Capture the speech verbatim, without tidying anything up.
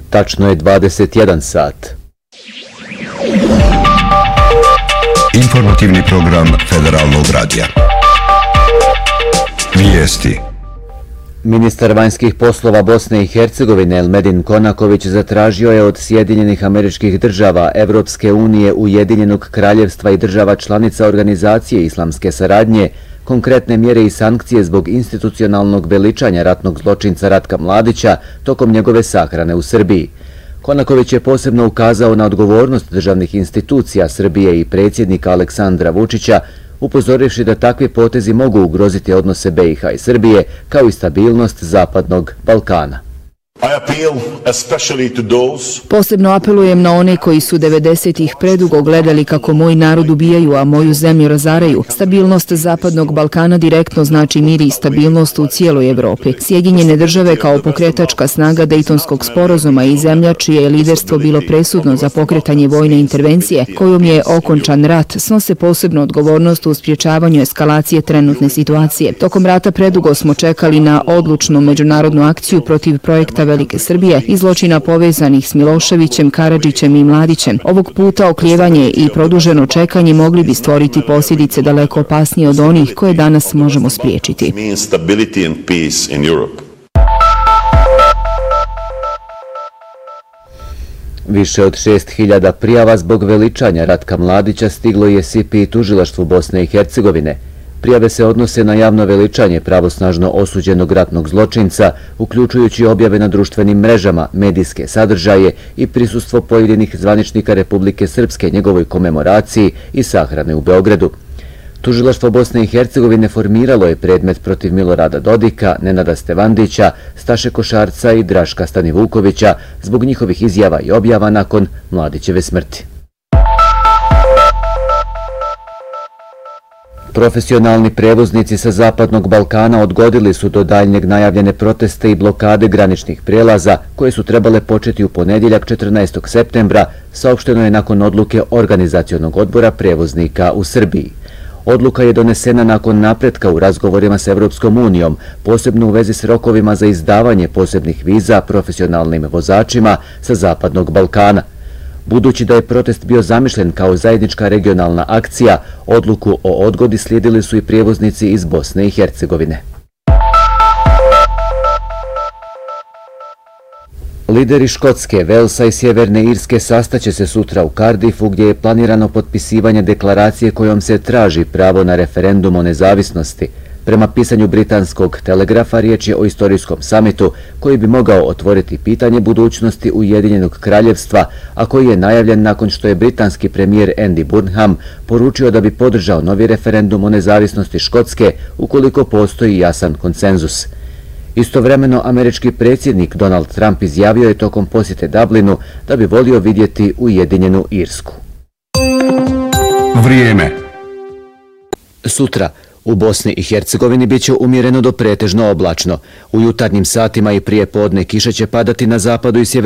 Tačno je dvadeset jedan sat. Informativni program Federalnog radija. Vijesti. Ministar vanjskih poslova Bosne i Hercegovine Elmedin Konaković zatražio je od Sjedinjenih Američkih Država, Evropske unije, Ujedinjenog Kraljevstva i država članica Organizacije islamske saradnje konkretne mjere i sankcije zbog institucionalnog veličanja ratnog zločinca Ratka Mladića tokom njegove sahrane u Srbiji. Konaković je posebno ukazao na odgovornost državnih institucija Srbije i predsjednika Aleksandra Vučića, upozorivši da takvi potezi mogu ugroziti odnose B i H i Srbije, kao i stabilnost Zapadnog Balkana. Posebno apelujem na one koji su devedesetih predugo gledali kako moj narod ubijaju, a moju zemlju razaraju. Stabilnost Zapadnog Balkana direktno znači mir i stabilnost u cijeloj Evropi. Sjedinjene države kao pokretačka snaga Dejtonskog sporazuma i zemlja čije je liderstvo bilo presudno za pokretanje vojne intervencije, kojom je okončan rat, snose posebnu odgovornost u sprječavanju eskalacije trenutne situacije. Tokom rata predugo smo čekali na odlučnu međunarodnu akciju protiv projekta Velike Srbije i zločina povezanih s Miloševićem, Karadžićem i Mladićem. Ovog puta oklijevanje i produženo čekanje mogli bi stvoriti posljedice daleko opasnije od onih koje danas možemo spriječiti. Više od šest hiljada prijava zbog veličanja Ratka Mladića stiglo je S I P I tužilaštvu Bosne i Hercegovine. Prijave se odnose na javno veličanje pravosnažno osuđenog ratnog zločinca, uključujući objave na društvenim mrežama, medijske sadržaje i prisustvo pojedinih zvaničnika Republike Srpske njegovoj komemoraciji i sahrane u Beogradu. Tužilaštvo Bosne i Hercegovine formiralo je predmet protiv Milorada Dodika, Nenada Stevandića, Staše Košarca i Draška Stanivukovića zbog njihovih izjava i objava nakon Mladićeve smrti. Profesionalni prevoznici sa Zapadnog Balkana odgodili su do daljnjeg najavljene proteste i blokade graničnih prijelaza koje su trebale početi u ponedjeljak četrnaestog septembra, saopšteno je nakon odluke Organizacionog odbora prevoznika u Srbiji. Odluka je donesena nakon napretka u razgovorima s Evropskom unijom, posebno u vezi s rokovima za izdavanje posebnih viza profesionalnim vozačima sa Zapadnog Balkana. Budući da je protest bio zamišljen kao zajednička regionalna akcija, odluku o odgodi slijedili su i prijevoznici iz Bosne i Hercegovine. Lideri Škotske, Velsa i Sjeverne Irske sastaće se sutra u Cardiffu, gdje je planirano potpisivanje deklaracije kojom se traži pravo na referendum o nezavisnosti. Prema pisanju britanskog Telegrafa, riječ je o istorijskom samitu koji bi mogao otvoriti pitanje budućnosti Ujedinjenog kraljevstva, a koji je najavljen nakon što je britanski premijer Andy Burnham poručio da bi podržao novi referendum o nezavisnosti Škotske ukoliko postoji jasan konsenzus. Istovremeno, američki predsjednik Donald Trump izjavio je tokom posjete Dublinu da bi volio vidjeti Ujedinjenu Irsku. Vrijeme. Sutra u Bosni i Hercegovini bit će umjereno do pretežno oblačno. U jutarnjim satima i prije podne kiša će padati na zapadu i sjeveru